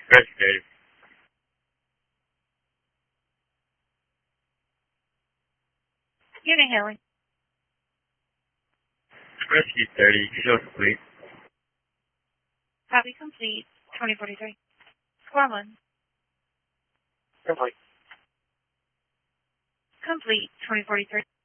Rescue 30. Unit hailing. Rescue 30, show complete. Copy complete. 2043. Squad 1. Complete. Complete. 2043.